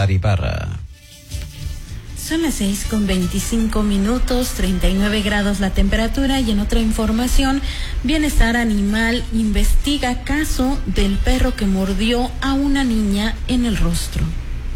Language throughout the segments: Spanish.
Eleazar Ibarra. Son las 6:25, 39 grados la temperatura. Y en otra información, Bienestar Animal investiga caso del perro que mordió a una niña en el rostro.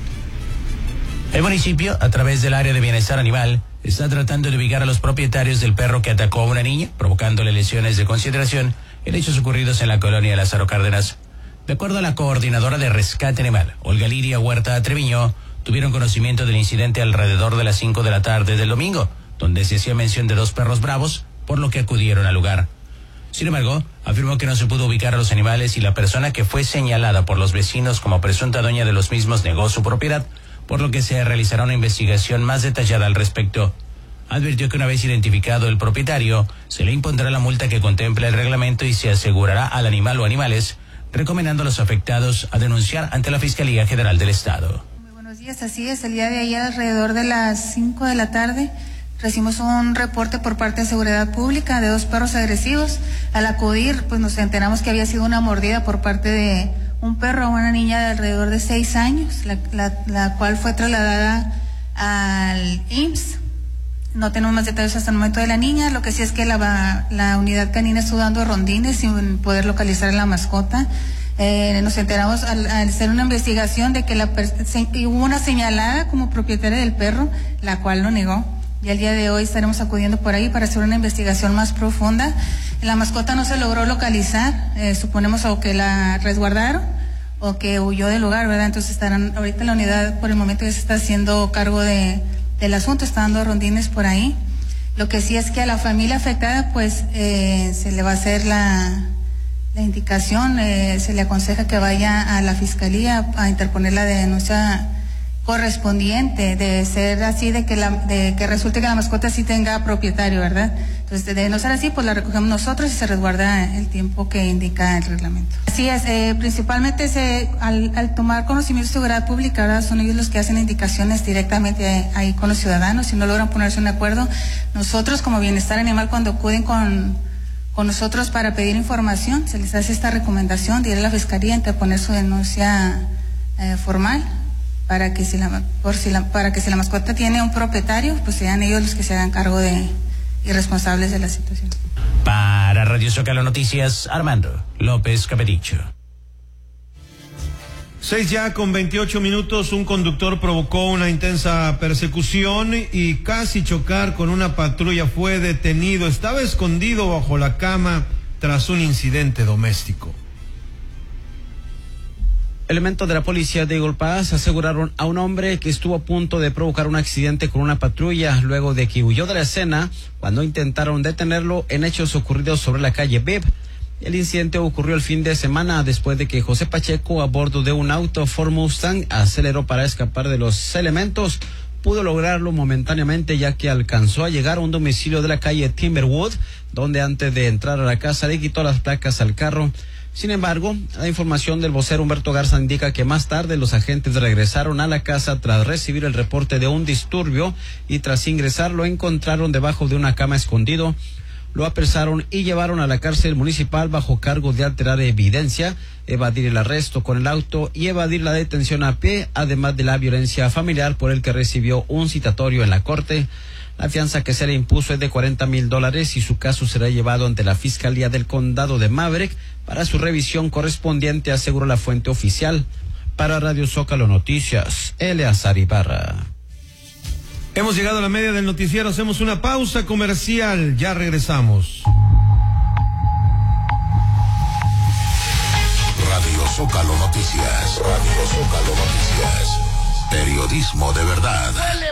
El municipio, a través del área de Bienestar Animal, está tratando de ubicar a los propietarios del perro que atacó a una niña, provocándole lesiones de consideración en hechos ocurridos en la colonia Lázaro Cárdenas. De acuerdo a la coordinadora de rescate animal, Olga Lidia Huerta Treviño, tuvieron conocimiento del incidente alrededor de las 5 de la tarde del domingo, donde se hacía mención de 2 perros bravos, por lo que acudieron al lugar. Sin embargo, afirmó que no se pudo ubicar a los animales y la persona que fue señalada por los vecinos como presunta dueña de los mismos negó su propiedad, por lo que se realizará una investigación más detallada al respecto. Advirtió que una vez identificado el propietario, se le impondrá la multa que contempla el reglamento y se asegurará al animal o animales, recomendando a los afectados a denunciar ante la Fiscalía General del Estado. Buenos días, así es, el día de ayer alrededor de las 5 de la tarde recibimos un reporte por parte de Seguridad Pública de 2 perros agresivos. Al acudir, pues nos enteramos que había sido una mordida por parte de un perro a una niña de alrededor de 6 años, la cual fue trasladada al IMSS. No tenemos más detalles hasta el momento de la niña, lo que sí es que la unidad canina estuvo dando rondines sin poder localizar a la mascota. Nos enteramos al hacer una investigación de que hubo una señalada como propietaria del perro, la cual lo negó. Y el día de hoy estaremos acudiendo por ahí para hacer una investigación más profunda. La mascota no se logró localizar, suponemos o que la resguardaron o que huyó del lugar, ¿verdad? Entonces estarán ahorita la unidad, por el momento ya se está haciendo cargo del asunto, está dando rondines por ahí. Lo que sí es que a la familia afectada, pues se le va a hacer la indicación, se le aconseja que vaya a la fiscalía a interponer la denuncia correspondiente, de ser así, de que resulte que la mascota sí tenga propietario, ¿verdad? Entonces, de no ser así, pues la recogemos nosotros y se resguarda el tiempo que indica el reglamento. Así es, principalmente al tomar conocimiento de Seguridad Pública, ¿verdad? Son ellos los que hacen indicaciones directamente ahí con los ciudadanos. Si no logran ponerse en acuerdo, nosotros como Bienestar Animal, cuando acuden con nosotros para pedir información, se les hace esta recomendación de ir a la fiscalía, interponer su denuncia formal, para que si la mascota tiene un propietario, pues sean ellos los que se hagan cargo y responsables de la situación. Para Radio Zócalo Noticias, Armando López Capericho. 6:28, un conductor provocó una intensa persecución y casi chocar con una patrulla. Fue detenido, estaba escondido bajo la cama tras un incidente doméstico. Elementos de la policía de Eagle Pass aseguraron a un hombre que estuvo a punto de provocar un accidente con una patrulla luego de que huyó de la escena cuando intentaron detenerlo en hechos ocurridos sobre la calle Bibb. El incidente ocurrió el fin de semana después de que José Pacheco, a bordo de un auto Ford Mustang, aceleró para escapar de los elementos. Pudo lograrlo momentáneamente ya que alcanzó a llegar a un domicilio de la calle Timberwood, donde antes de entrar a la casa le quitó las placas al carro. Sin embargo, la información del vocero Humberto Garza indica que más tarde los agentes regresaron a la casa tras recibir el reporte de un disturbio y tras ingresar lo encontraron debajo de una cama escondido. Lo apresaron y llevaron a la cárcel municipal bajo cargo de alterar evidencia, evadir el arresto con el auto y evadir la detención a pie, además de la violencia familiar por el que recibió un citatorio en la corte. La fianza que se le impuso es de $40,000 y su caso será llevado ante la Fiscalía del Condado de Maverick para su revisión correspondiente, aseguró la fuente oficial. Para Radio Zócalo Noticias, Eleazar Ibarra. Hemos llegado a la media del noticiero, hacemos una pausa comercial, ya regresamos. Radio Zócalo Noticias, Radio Zócalo Noticias, periodismo de verdad.